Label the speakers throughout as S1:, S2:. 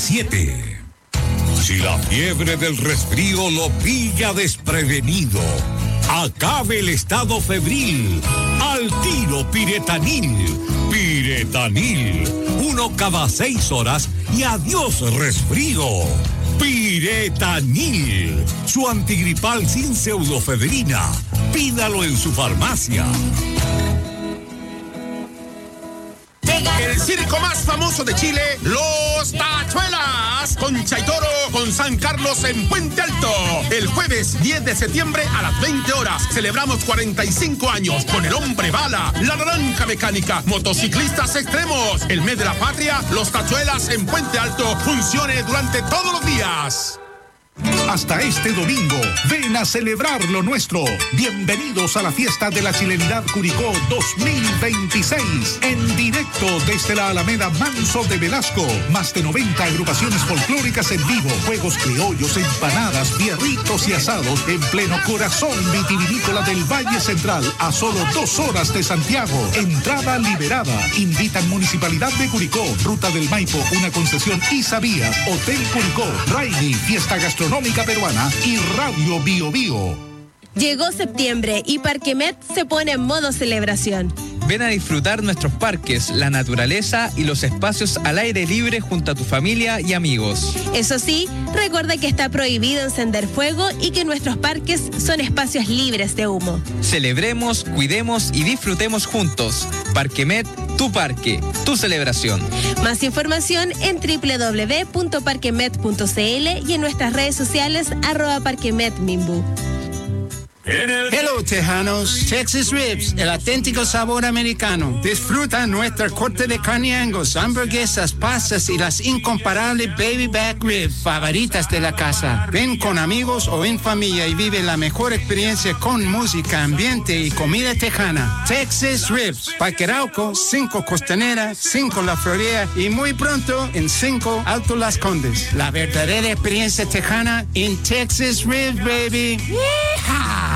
S1: 7. Si la fiebre del resfrío lo pilla desprevenido, acabe el estado febril. Al tiro Piretanil. Piretanil. 1 cada 6 horas y adiós resfrío. Piretanil. Su antigripal sin pseudofedrina. Pídalo en su farmacia.
S2: El circo más famoso de Chile, Los Tachuelas, con Chaitoro, con San Carlos en Puente Alto. El jueves 10 de septiembre a las 20 horas. Celebramos 45 años con el Hombre Bala, la Naranja Mecánica, motociclistas extremos. El mes de la patria, Los Tachuelas en Puente Alto. Funciones durante todos los días.
S3: Hasta este domingo, ven a celebrar lo nuestro. Bienvenidos a la fiesta de la chilenidad Curicó 2026. En directo desde la Alameda Manso de Velasco. Más de 90 agrupaciones folclóricas en vivo. Juegos criollos, empanadas, fierritos y asados en pleno corazón vitivinícola del Valle Central. A solo 2 horas de Santiago. Entrada liberada. Invitan Municipalidad de Curicó, Ruta del Maipo, una concesión Isavías, Hotel Curicó, Raini, Fiesta Gastronómica Peruana y Radio Bio Bio.
S4: Llegó septiembre y Parquemet se pone en modo celebración.
S5: Ven a disfrutar nuestros parques, la naturaleza y los espacios al aire libre junto a tu familia y amigos.
S4: Eso sí, recuerda que está prohibido encender fuego y que nuestros parques son espacios libres de humo.
S5: Celebremos, cuidemos y disfrutemos juntos. Parquemet, tu parque, tu celebración.
S4: Más información en www.parquemet.cl y en nuestras redes sociales @parquemetmimbu.
S6: Hello, tejanos. Texas Ribs, el auténtico sabor americano. Disfruta nuestra corte de carne Angus, hamburguesas, pastas y las incomparables baby back ribs favoritas de la casa. Ven con amigos o en familia y vive la mejor experiencia con música, ambiente y comida tejana. Texas Ribs, Parque Arauco, 5 Costanera, 5 La Florida y muy pronto en 5 Alto Las Condes. La verdadera experiencia tejana en Texas Ribs, baby. ¡Yeehaw!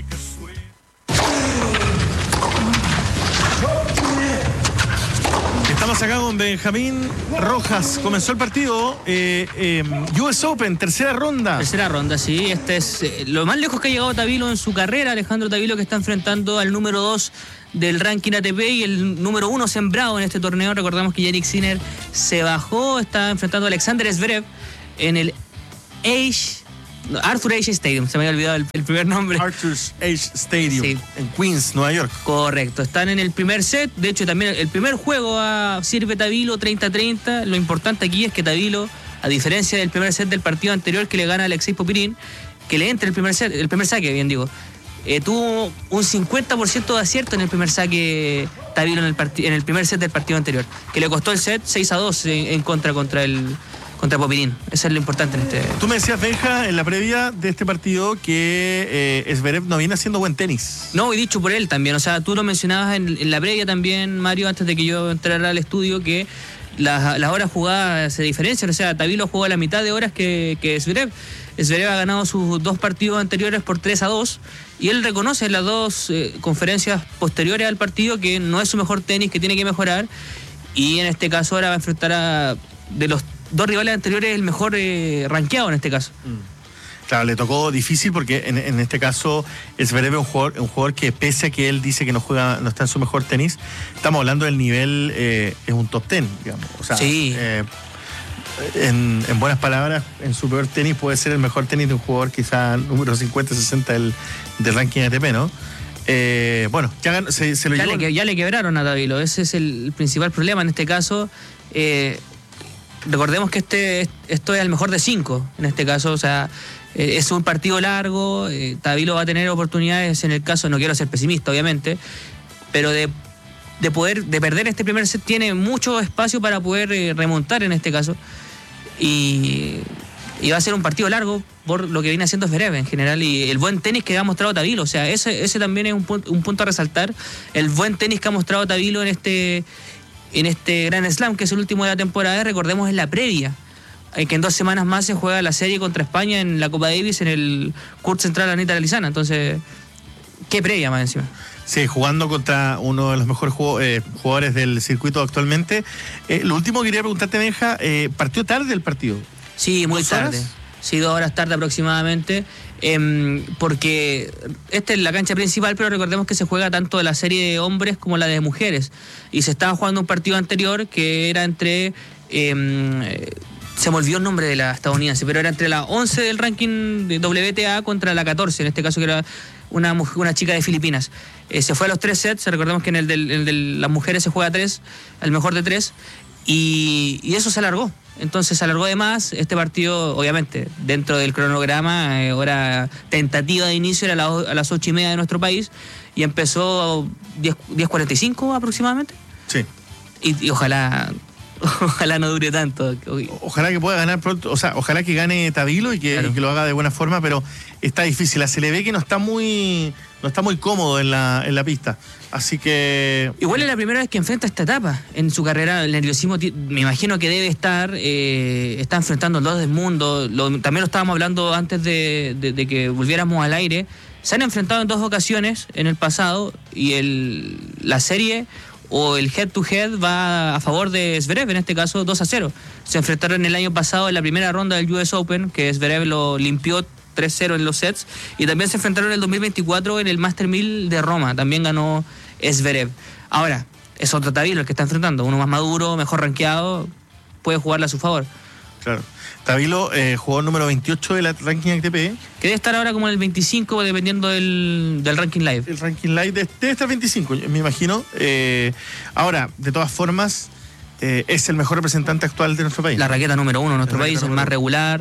S7: Estamos acá con Benjamín Rojas. Comenzó el partido. US Open, tercera ronda.
S8: Tercera ronda, sí. Este es lo más lejos que ha llegado Tavilo en su carrera. Alejandro Tavilo, que está enfrentando al número 2 del ranking ATP y el número 1 sembrado en este torneo. Recordamos que Yannick Sinner se bajó. Está enfrentando a Alexander Zverev en el Arthur Ashe Stadium, se me había olvidado el primer nombre.
S7: Arthur Ashe Stadium,
S8: sí.
S7: En Queens, Nueva York.
S8: Correcto, están en el primer set. De hecho, también el primer juego sirve Tavilo 30-30. Lo importante aquí es que Tavilo, a diferencia del primer set del partido anterior que le gana a Alexei Popyrin, que le entra el primer saque, bien digo, tuvo un 50% de acierto en el primer saque Tavilo en el primer set del partido anterior, que le costó el set 6-2 en contra Popyrin. Eso es lo importante en este.
S7: Tú me decías, Benja, en la previa de este partido que Zverev no viene haciendo buen tenis.
S8: No, y dicho por él también. O sea, tú lo mencionabas en la previa también, Mario, antes de que yo entrara al estudio, que las horas jugadas se diferencian. O sea, Tavilo jugó la mitad de horas que Zverev. Zverev ha ganado sus 2 partidos anteriores por 3-2 y él reconoce en las 2 conferencias posteriores al partido que no es su mejor tenis, que tiene que mejorar, y en este caso ahora va a enfrentar de los 2 rivales anteriores el mejor rankeado en este caso.
S7: Claro, le tocó difícil porque en este caso Zverev es un jugador que, pese a que él dice que no está en su mejor tenis, estamos hablando del nivel, es un top 10, digamos. O sea,
S8: sí.
S7: En buenas palabras, en su peor tenis puede ser el mejor tenis de un jugador quizá número 50-60 del ranking ATP, ¿no? Bueno, ya se lo llevó.
S8: Ya le quebraron a Tavilo, ese es el principal problema en este caso. Recordemos que esto es el mejor de 5 en este caso, o sea, es un partido largo. Tavilo va a tener oportunidades en el caso, no quiero ser pesimista obviamente, pero de perder este primer set tiene mucho espacio para poder remontar en este caso, y va a ser un partido largo por lo que viene haciendo Zverev en general y el buen tenis que ha mostrado Tavilo. O sea, ese también es un punto a resaltar, el buen tenis que ha mostrado Tavilo en este Grand Slam, que es el último de la temporada. Recordemos en la previa, que en 2 semanas más se juega la serie contra España en la Copa Davis en el Court Central Anita Lizana. Entonces Qué previa más encima.
S7: Sí, jugando contra uno de los mejores jugadores del circuito actualmente. Lo último que quería preguntarte, Benja, ¿partió tarde el partido?
S8: Sí, muy tarde. Sí, 2 horas tarde aproximadamente. Porque esta es la cancha principal, pero recordemos que se juega tanto la serie de hombres como la de mujeres. Y se estaba jugando un partido anterior que era entre... se me olvidó el nombre de la estadounidense, pero era entre la 11 del ranking de WTA contra la 14, en este caso que era una chica de Filipinas. Se fue a los 3 sets, recordemos que en el de las mujeres se juega 3, al mejor de 3, y eso se alargó. Entonces se alargó de más. Este partido, obviamente, dentro del cronograma, hora tentativa de inicio era a las 8:30 de nuestro país, y empezó 10:45 aproximadamente.
S7: Sí.
S8: Y ojalá no dure tanto.
S7: Ojalá que pueda ganar pronto, o sea, ojalá que gane Tabilo y que lo haga de buena forma, pero está difícil. Se le ve que no está muy cómodo en la pista. Así que...
S8: Igual es la primera vez que enfrenta esta etapa en su carrera. El nerviosismo, me imagino que debe estar, está enfrentando los del mundo. También lo estábamos hablando antes de que volviéramos al aire. Se han enfrentado en 2 ocasiones en el pasado, y la serie o el head to head va a favor de Zverev, en este caso 2-0. Se enfrentaron el año pasado en la primera ronda del US Open, que Zverev lo limpió 3-0 en los sets, y también se enfrentaron en el 2024 en el Master 1000 de Roma, también ganó Zverev. Ahora, es otro Tabilo el que está enfrentando, uno más maduro, mejor rankeado, puede jugarle a su favor.
S7: Claro. Tabilo jugó número 28 del ranking ATP.
S8: Que debe estar ahora como en el 25, dependiendo del ranking live.
S7: El ranking live debe estar 25, me imagino. Ahora, de todas formas, es el mejor representante actual de nuestro país.
S8: La raqueta número 1 en nuestro país, el más regular.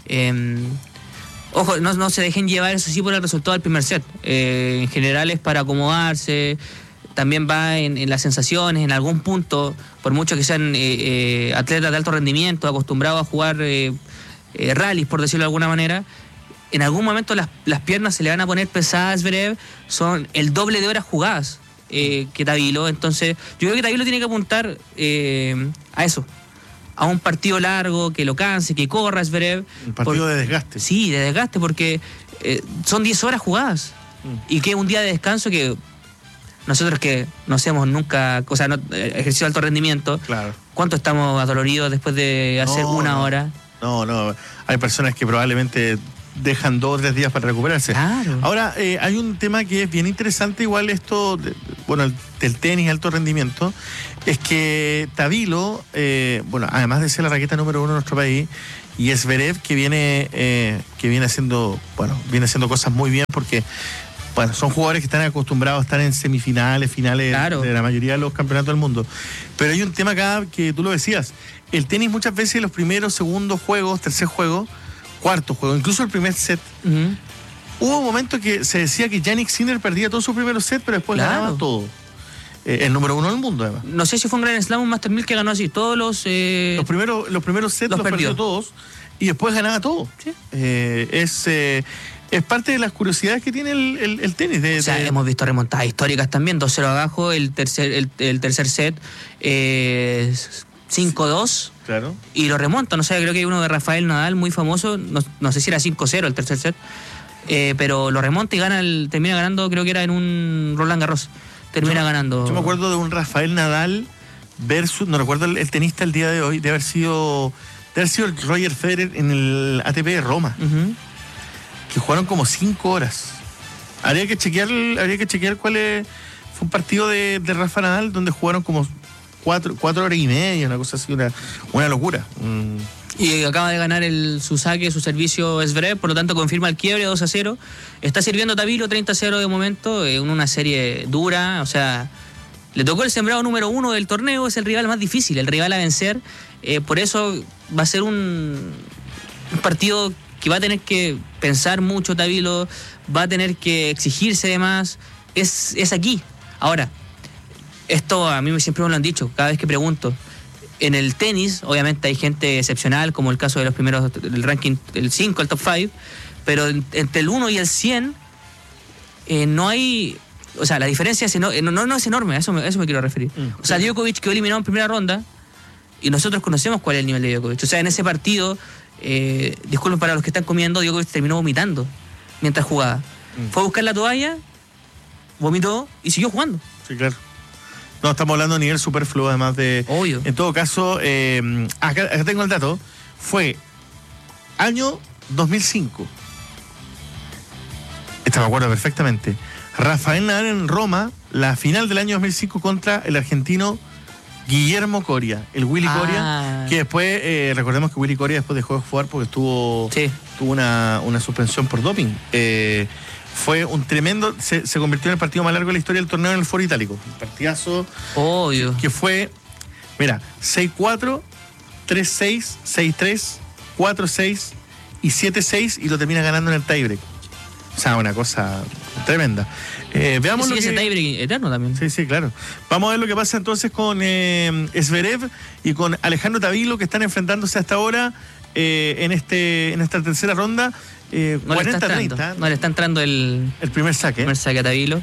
S8: Ojo, no se dejen llevar, eso sí, por el resultado del primer set. En general es para acomodarse. También va en las sensaciones, en algún punto, por mucho que sean atletas de alto rendimiento, acostumbrados a jugar rallies, por decirlo de alguna manera, en algún momento las piernas se le van a poner pesadas a Zverev, son el doble de horas jugadas que Tabilo. Entonces, yo creo que Tabilo tiene que apuntar a eso, a un partido largo, que lo canse, que corra Zverev.
S7: Un partido de desgaste.
S8: Sí, de desgaste, porque son 10 horas jugadas. Y que un día de descanso que... Nosotros que no hacemos nunca, o sea, ejercicio de alto rendimiento,
S7: claro.
S8: ¿Cuánto estamos adoloridos después de hacer una hora?
S7: No, hay personas que probablemente dejan 2 o 3 días para recuperarse.
S8: Claro.
S7: Ahora, hay un tema que es bien interesante, igual esto, del tenis de alto rendimiento, es que Tabilo, además de ser la raqueta número 1 de nuestro país, y Zverev que viene haciendo cosas muy bien, porque son jugadores que están acostumbrados a estar en semifinales, finales, claro, de la mayoría de los campeonatos del mundo. Pero hay un tema acá que tú lo decías. El tenis muchas veces los primeros, segundos juegos, tercer juego, cuarto juego, incluso el primer set. Uh-huh. Hubo momentos que se decía que Jannik Sinner perdía todos sus primeros sets, pero después ganaba todo. El número 1 del mundo, además.
S8: No sé si fue un Grand Slam, un Master 1000 que ganó así. Todos los
S7: primeros sets los perdió todos y después ganaba todo. Sí. Es parte de las curiosidades que tiene el tenis.
S8: Hemos visto remontadas históricas también, 2-0 abajo, el tercer set, 5-2.
S7: Claro.
S8: Y lo remontan. Creo que hay uno de Rafael Nadal muy famoso, no sé si era 5-0 el tercer set, pero lo remonta y termina ganando, creo que era en un Roland Garros. Ganando.
S7: Yo me acuerdo de un Rafael Nadal versus, no recuerdo el tenista el día de hoy, de haber sido el Roger Federer en el ATP de Roma. Uh-huh. Que jugaron como 5 horas. Habría que chequear cuál es. Fue un partido de Rafa Nadal donde jugaron como 4 horas y media, una cosa así, una locura.
S8: Y acaba de ganar su servicio Zverev, por lo tanto confirma el quiebre 2-0. Está sirviendo Tabilo 30-0 de momento, en una serie dura, le tocó el sembrado número 1 del torneo, es el rival más difícil, el rival a vencer. Por eso va a ser un partido que va a tener que pensar mucho Tabilo, va a tener que exigirse de más, es aquí. Ahora, esto a mí siempre me lo han dicho, cada vez que pregunto. En el tenis, obviamente hay gente excepcional, como el caso de los primeros del ranking, el 5, el top 5, pero entre el 1 y el 100 no hay... la diferencia no es enorme, a eso me quiero referir. Djokovic quedó eliminado en primera ronda y nosotros conocemos cuál es el nivel de Djokovic. En ese partido... disculpen para los que están comiendo, Djokovic terminó vomitando mientras jugaba. Fue a buscar la toalla vomitó y siguió jugando.
S7: Sí, claro. No, estamos hablando de nivel superfluo, además de...
S8: Obvio.
S7: En todo caso, acá tengo el dato. Fue año 2005. Me acuerdo perfectamente. Rafael Nadal en Roma, la final del año 2005 contra el argentino Guillermo Coria, el Willy Coria, que después, recordemos que Willy Coria después dejó de jugar porque tuvo una suspensión por doping. Fue un tremendo, se convirtió en el partido más largo de la historia del torneo en el Foro Itálico. Un partidazo.
S8: Obvio.
S7: Que fue, mira, 6-4, 3-6, 6-3, 4-6 y 7-6 y lo termina ganando en el tiebreak. O sea, una cosa tremenda. Veamos lo que...
S8: ese tiebreak eterno también.
S7: Sí, claro. Vamos a ver lo que pasa entonces con Zverev y con Alejandro Tavilo, que están enfrentándose hasta ahora en esta tercera ronda. 40-30.
S8: No le está entrando el
S7: primer saque.
S8: El primer saque a Tavilo.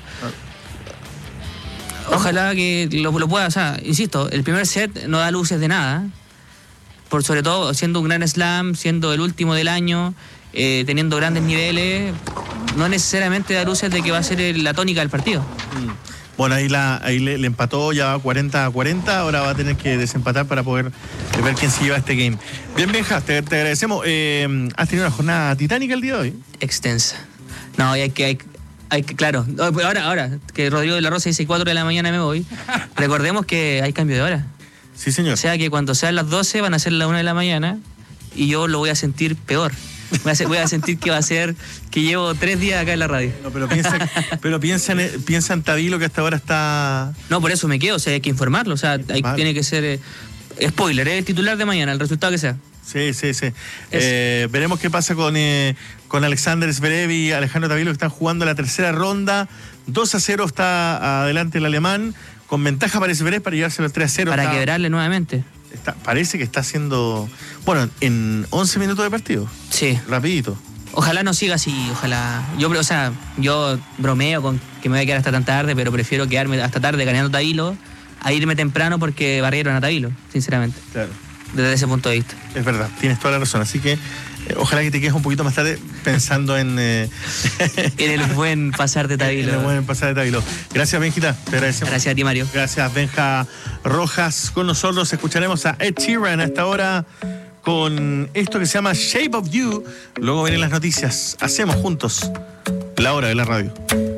S8: Ojalá que lo pueda, o sea, insisto, el primer set no da luces de nada. Por sobre todo siendo un gran slam, siendo el último del año, teniendo grandes niveles, no necesariamente da luces de que va a ser la tónica del partido.
S7: Bueno, ahí le empató, ya va 40-40, ahora va a tener que desempatar para poder ver quién se lleva este game. Bien, Benja, te agradecemos. ¿Has tenido una jornada titánica el día de hoy?
S8: Extensa. No, hay que claro, ahora que Rodrigo de la Rosa dice 4 de la mañana me voy, recordemos que hay cambio de hora.
S7: Sí, señor.
S8: O sea que cuando sean las 12 van a ser las 1 de la mañana y yo lo voy a sentir peor. Voy a sentir que va a ser que llevo 3 días acá en la radio.
S7: No, pero piensa en Tavilo, que hasta ahora está...
S8: No, por eso me quedo, o sea, hay que informarlo. O sea, tiene que ser... spoiler, el titular de mañana, el resultado que sea.
S7: Sí. Veremos qué pasa con Alexander Zverev y Alejandro Tavilo, que están jugando la tercera ronda. 2-0 está adelante el alemán, con ventaja para Zverev para llevarse el 3-0.
S8: Para quebrarle nuevamente.
S7: Parece que está haciendo... Bueno, en 11 minutos de partido.
S8: Sí.
S7: Rapidito.
S8: Ojalá no siga así, ojalá... Yo bromeo con que me voy a quedar hasta tan tarde, pero prefiero quedarme hasta tarde ganando Tavilo a irme temprano porque barrieron a Tavilo, sinceramente.
S7: Claro.
S8: Desde ese punto de vista.
S7: Es verdad, tienes toda la razón. Así que ojalá que te quedes un poquito más tarde pensando en...
S8: en el buen pasar de Tavilo.
S7: En el buen pasar de Tavilo. Gracias, Benjita. Te agradecemos.
S8: Gracias a ti, Mario.
S7: Gracias, Benja Rojas. Con nosotros escucharemos a Ed Sheeran a esta hora con esto que se llama Shape of You. Luego vienen las noticias. Hacemos juntos la hora de la radio.